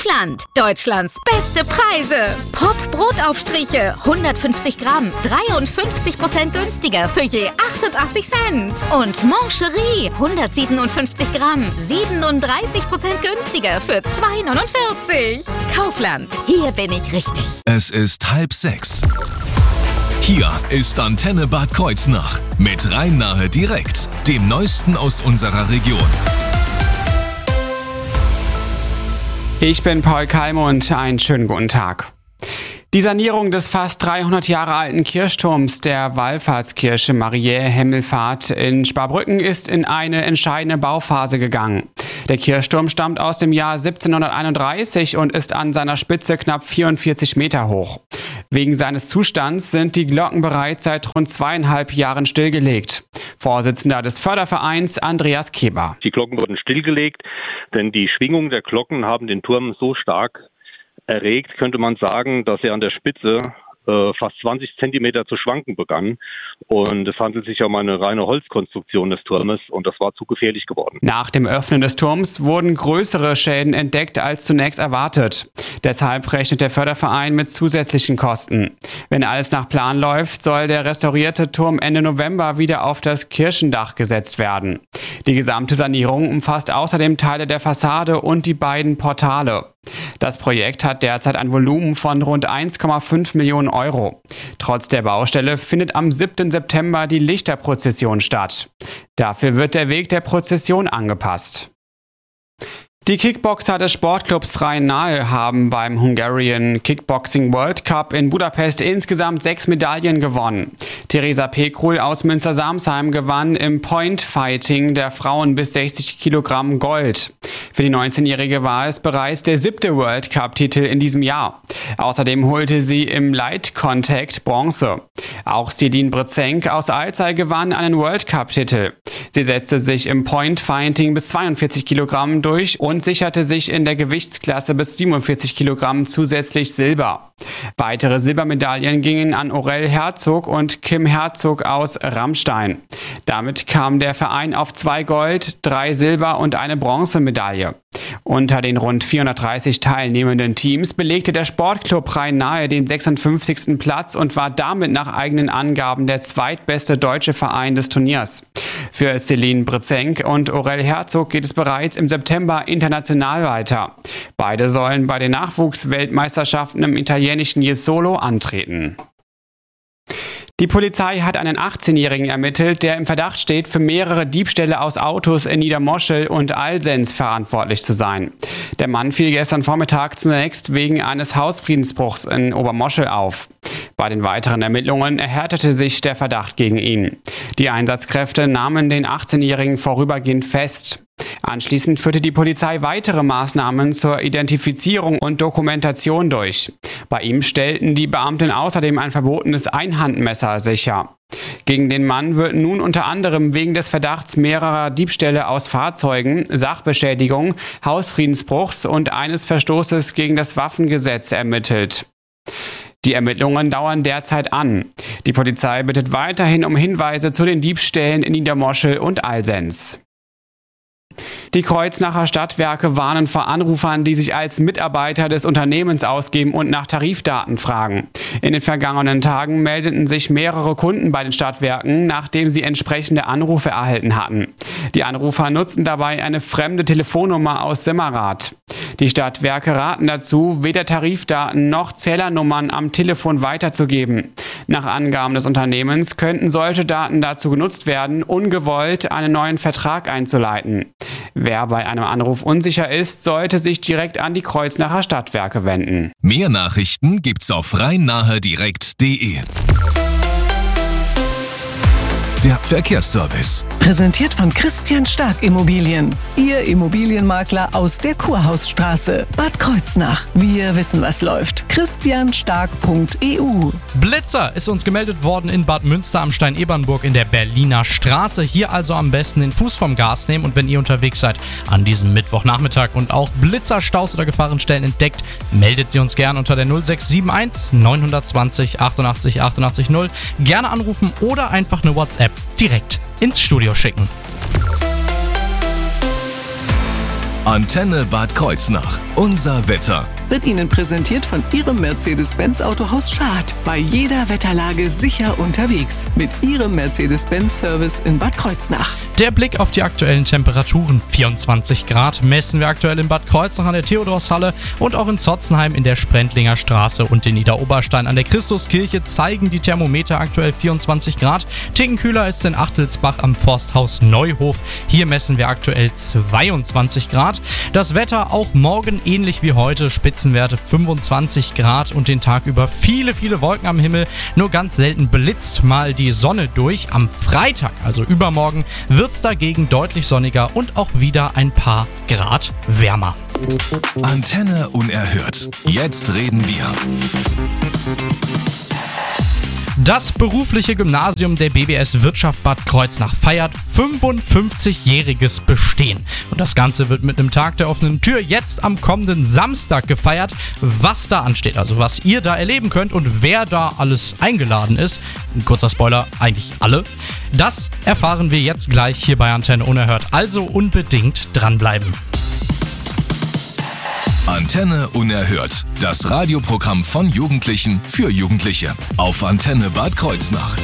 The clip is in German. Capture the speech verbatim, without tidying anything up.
Kaufland. Deutschlands beste Preise. Pop-Brotaufstriche, hundertfünfzig Gramm, dreiundfünfzig Prozent günstiger für je achtundachtzig Cent. Und Mancherie, hundertsiebenundfünfzig Gramm, siebenunddreißig Prozent günstiger für zwei neunundvierzig. Kaufland, hier bin ich richtig. Es ist halb sechs. Hier ist Antenne Bad Kreuznach mit Rhein-Nahe direkt, dem Neuesten aus unserer Region. Ich bin Paul Kalmund, einen schönen guten Tag. Die Sanierung des fast dreihundert Jahre alten Kirchturms der Wallfahrtskirche Mariä Himmelfahrt in Sparbrücken ist in eine entscheidende Bauphase gegangen. Der Kirchturm stammt aus dem Jahr siebzehnhunderteinunddreißig und ist an seiner Spitze knapp vierundvierzig Meter hoch. Wegen seines Zustands sind die Glocken bereits seit rund zweieinhalb Jahren stillgelegt. Vorsitzender des Fördervereins Andreas Keber. Die Glocken wurden stillgelegt, denn die Schwingungen der Glocken haben den Turm so stark erregt, könnte man sagen, dass er an der Spitze äh, fast zwanzig Zentimeter zu schwanken begann. Und es handelt sich um eine reine Holzkonstruktion des Turmes und das war zu gefährlich geworden. Nach dem Öffnen des Turms wurden größere Schäden entdeckt als zunächst erwartet. Deshalb rechnet der Förderverein mit zusätzlichen Kosten. Wenn alles nach Plan läuft, soll der restaurierte Turm Ende November wieder auf das Kirchendach gesetzt werden. Die gesamte Sanierung umfasst außerdem Teile der Fassade und die beiden Portale. Das Projekt hat derzeit ein Volumen von rund eins Komma fünf Millionen Euro. Trotz der Baustelle findet am siebten September die Lichterprozession statt. Dafür wird der Weg der Prozession angepasst. Die Kickboxer des Sportclubs Rhein-Nahe haben beim Hungarian Kickboxing World Cup in Budapest insgesamt sechs Medaillen gewonnen. Theresa Pekrul aus Münster-Samsheim gewann im Point Fighting der Frauen bis sechzig Kilogramm Gold. Für die neunzehnjährige war es bereits der siebte World Cup-Titel in diesem Jahr. Außerdem holte sie im Light Contact Bronze. Auch Celine Brezenk aus Alzey gewann einen World Cup-Titel. Sie setzte sich im Point Fighting bis zweiundvierzig Kilogramm durch und sicherte sich in der Gewichtsklasse bis siebenundvierzig Kilogramm zusätzlich Silber. Weitere Silbermedaillen gingen an Aurel Herzog und Kim Herzog aus Rammstein. Damit kam der Verein auf zwei Gold-, drei Silber- und eine Bronzemedaille. Unter den rund vierhundertdreißig teilnehmenden Teams belegte der Sportclub Rhein-Nahe den sechsundfünfzigsten Platz und war damit nach eigenen Angaben der zweitbeste deutsche Verein des Turniers. Für Celine Brezenk und Aurel Herzog geht es bereits im September international weiter. Beide sollen bei den Nachwuchsweltmeisterschaften im italienischen Jesolo antreten. Die Polizei hat einen achtzehnjährigen ermittelt, der im Verdacht steht, für mehrere Diebstähle aus Autos in Niedermoschel und Alsenz verantwortlich zu sein. Der Mann fiel gestern Vormittag zunächst wegen eines Hausfriedensbruchs in Obermoschel auf. Bei den weiteren Ermittlungen erhärtete sich der Verdacht gegen ihn. Die Einsatzkräfte nahmen den achtzehnjährigen vorübergehend fest. Anschließend führte die Polizei weitere Maßnahmen zur Identifizierung und Dokumentation durch. Bei ihm stellten die Beamten außerdem ein verbotenes Einhandmesser sicher. Gegen den Mann wird nun unter anderem wegen des Verdachts mehrerer Diebstähle aus Fahrzeugen, Sachbeschädigung, Hausfriedensbruchs und eines Verstoßes gegen das Waffengesetz ermittelt. Die Ermittlungen dauern derzeit an. Die Polizei bittet weiterhin um Hinweise zu den Diebstählen in Niedermoschel und Alsenz. Die Kreuznacher Stadtwerke warnen vor Anrufern, die sich als Mitarbeiter des Unternehmens ausgeben und nach Tarifdaten fragen. In den vergangenen Tagen meldeten sich mehrere Kunden bei den Stadtwerken, nachdem sie entsprechende Anrufe erhalten hatten. Die Anrufer nutzten dabei eine fremde Telefonnummer aus Simmerath. Die Stadtwerke raten dazu, weder Tarifdaten noch Zählernummern am Telefon weiterzugeben. Nach Angaben des Unternehmens könnten solche Daten dazu genutzt werden, ungewollt einen neuen Vertrag einzuleiten. Wer bei einem Anruf unsicher ist, sollte sich direkt an die Kreuznacher Stadtwerke wenden. Mehr Nachrichten gibt's auf rhein-nahe direkt punkt de. Der Verkehrsservice. Präsentiert von Christian Stark Immobilien. Ihr Immobilienmakler aus der Kurhausstraße. Bad Kreuznach. Wir wissen, was läuft. christian stark punkt e u. Blitzer ist uns gemeldet worden in Bad Münster am Stein-Ebernburg in der Berliner Straße. Hier also am besten den Fuß vom Gas nehmen. Und wenn ihr unterwegs seid an diesem Mittwochnachmittag und auch Blitzer, Staus oder Gefahrenstellen entdeckt, meldet sie uns gerne unter der null sechs sieben eins neun zwei null achtundachtzig achtundachtzig null. Gerne anrufen oder einfach eine WhatsApp direkt ins Studio schicken. Antenne Bad Kreuznach. Unser Wetter. Wird Ihnen präsentiert von Ihrem Mercedes-Benz Autohaus Schad. Bei jeder Wetterlage sicher unterwegs. Mit Ihrem Mercedes-Benz-Service in Bad Kreuznach. Der Blick auf die aktuellen Temperaturen. vierundzwanzig Grad messen wir aktuell in Bad Kreuznach an der Theodorshalle und auch in Zotzenheim in der Sprendlinger Straße und in Niederoberstein an der Christuskirche zeigen die Thermometer aktuell vierundzwanzig Grad. Tinkenkühler ist in Achtelsbach am Forsthaus Neuhof. Hier messen wir aktuell zweiundzwanzig Grad. Das Wetter auch morgen ähnlich wie heute. Spitzenwerte fünfundzwanzig Grad und den Tag über viele, viele Wolken am Himmel. Nur ganz selten blitzt mal die Sonne durch. Am Freitag, also übermorgen, wird es dagegen deutlich sonniger und auch wieder ein paar Grad wärmer. Antenne unerhört. Jetzt reden wir. Das berufliche Gymnasium der B B S Wirtschaft Bad Kreuznach feiert fünfundfünfzigjähriges Bestehen. Und das Ganze wird mit einem Tag der offenen Tür jetzt am kommenden Samstag gefeiert. Was da ansteht, also was ihr da erleben könnt und wer da alles eingeladen ist, ein kurzer Spoiler, eigentlich alle, das erfahren wir jetzt gleich hier bei Antenne Unerhört. Also unbedingt dranbleiben. Antenne Unerhört. Das Radioprogramm von Jugendlichen für Jugendliche. Auf Antenne Bad Kreuznach.